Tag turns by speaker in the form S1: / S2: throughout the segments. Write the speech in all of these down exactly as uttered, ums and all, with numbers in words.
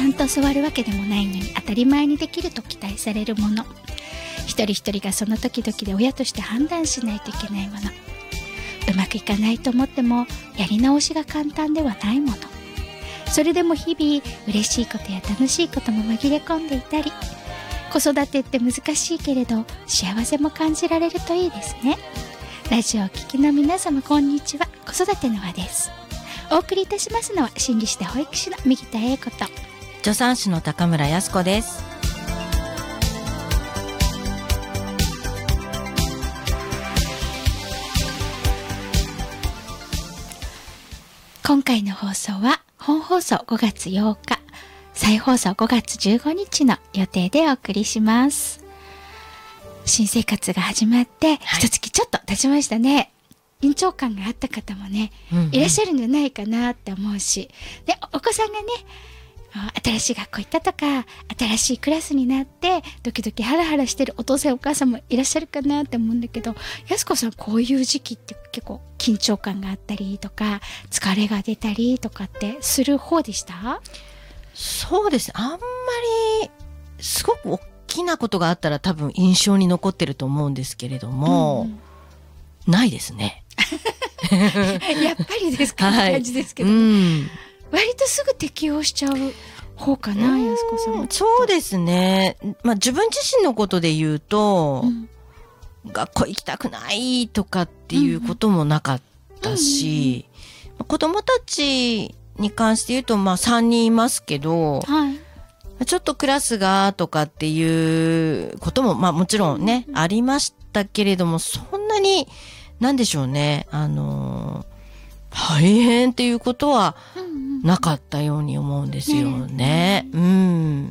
S1: ゃんと教わるわけでもないのに当たり前にできると期待されるもの、一人一人がその時々で親として判断しないといけないもの、うまくいかないと思ってもやり直しが簡単ではないもの、それでも日々嬉しいことや楽しいことも紛れ込んでいたり、子育てって難しいけれど幸せも感じられるといいですね。ラジオを聴きの皆様こんにちは、子育ての輪です。お送りいたしますのは心理師で保育士の三木田英子と
S2: 助産師の高村康子です。
S1: 今回の放送は本放送ごがつようか、再放送ごがつじゅうごにちの予定でお送りします。新生活が始まって一月ちょっと経ちましたね。緊張感があった方もね、うんうん、いらっしゃるんじゃないかなって思うし、でお子さんがね新しい学校行ったとか新しいクラスになってドキドキハラハラしてるお父さんお母さんもいらっしゃるかなって思うんだけど、やすこさんこういう時期って結構緊張感があったりとか疲れが出たりとかってする方でした？
S2: そうです。あんまりすごく大きなことがあったら多分印象に残ってると思うんですけれども、うん、ないですね。
S1: やっぱりですか、はい、感じですけど、ね、うん、割とすぐ適応しちゃう方かな、やすこさんも。
S2: そうですね、まあ、自分自身のことで言うと、うん、学校行きたくないとかっていうこともなかったし、うんうんうん、子供たちに関して言うと、まあ、さんにんいますけど、はい、ちょっとクラスがとかっていうことも、まあ、もちろんね、うんうん、ありましたけれども、そんなになんでしょうね、あの大変っていうことはなかったように思うんですよね。
S1: うんうん、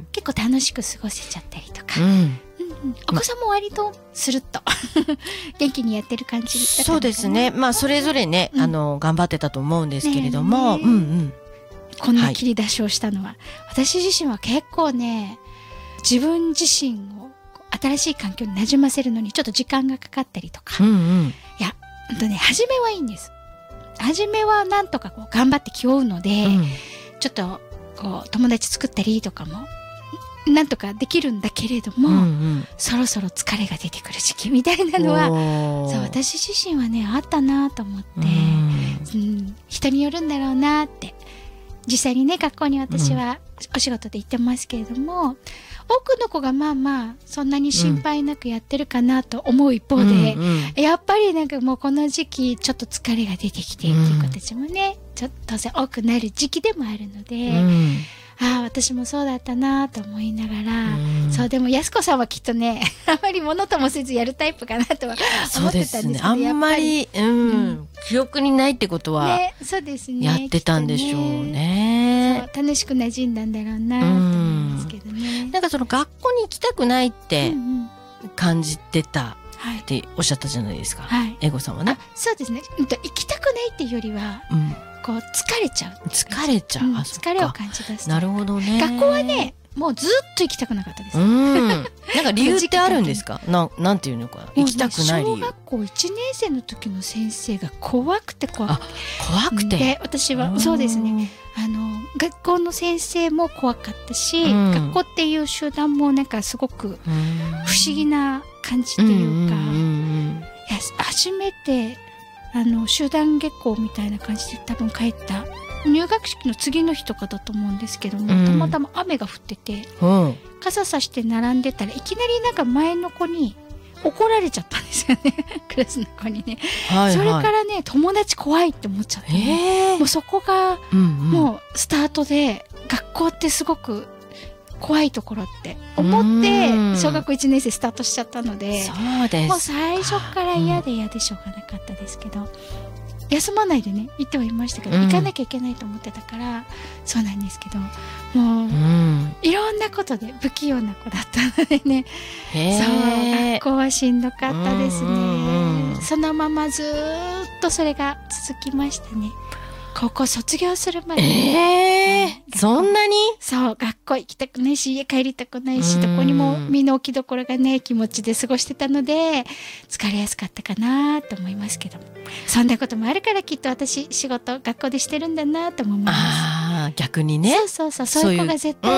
S1: 結構楽しく過ごせちゃったりとか、うんうんうん、お子さんも割とスルッと元気にやってる感じだったのかな。
S2: そうですね、まあそれぞれね、うん、あの頑張ってたと思うんですけれども、ね、うんうん、
S1: こんな切り出しをしたのは、はい、私自身は結構ね、自分自身を新しい環境に馴染ませるのにちょっと時間がかかったりとか、うんうん、いやほんとね、初めはいいんです。初めはなんとかこう頑張って気負うので、うん、ちょっとこう友達作ったりとかもなんとかできるんだけれども、うんうん、そろそろ疲れが出てくる時期みたいなのは、そう私自身はねあったなと思って、うん、うん、人によるんだろうなって。実際にね学校に私はお仕事で行ってますけれども、うん、多くの子がまあまあそんなに心配なくやってるかなと思う一方で、うんうんうん、やっぱりなんかもうこの時期ちょっと疲れが出てきてっていう子たちもね、うん、ちょっと当然多くなる時期でもあるので、うん、ああ私もそうだったなと思いながら、うん、そうでもやすこさんはきっとねあまり物ともせずやるタイプかなとは思ってたんですけど、ね、
S2: あんまり、うんうん、記憶にないってことは、
S1: ね、そうですね、
S2: やってたんでしょうね。
S1: そう楽しく馴染んだんだろうなと思うんですけどね。
S2: なんかその学校に行きたくないって感じてたっておっしゃったじゃないですか、はい、英語さんはね。
S1: そうですね、行きたくないっていうよりは、うん、こう疲れちゃう
S2: 疲れちゃう、うん、
S1: 疲れを感じ出す。
S2: なるほどね。
S1: 学校はねもうずっと行きたくなかったです。
S2: うんなんか理由ってあるんですか？ななんていうのか行きたくない理由。
S1: 小学校いちねん生の時の先生が怖くて怖くて
S2: 怖くて
S1: で私はそうですね、あの学校の先生も怖かったし、うん、学校っていう集団もなんかすごく不思議な感じっていうか、いや初めてあの集団下校みたいな感じで多分帰った入学式の次の日とかだと思うんですけども、うん、たまたま雨が降ってて、うん、傘さして並んでたらいきなりなんか前の子に怒られちゃったんですよねクラスの子にね、はいはい、それからね友達怖いって思っちゃって、ね、もうそこがもうスタートで、うんうん、学校ってすごく怖いところって思って小学校いちねん生スタートしちゃったので、
S2: そうです
S1: もう最初から嫌で嫌でしょうがなかったですけど、うん、休まないでね行ってはいましたけど、うん、行かなきゃいけないと思ってたからそうなんですけど、もう、うん、いろんなことで不器用な子だったのでね、そう学校はしんどかったですね、うんうん、そのままずっとそれが続きましたね。高校卒業するまで、
S2: えー、そんなに
S1: そう学校行きたくないし家帰りたくないし、どこにも身の置きどころがない気持ちで過ごしてたので疲れやすかったかなと思いますけど、そんなこともあるからきっと私仕事学校でしてるんだなと思います。
S2: あー逆にね、
S1: そうそうそうそういう子が絶対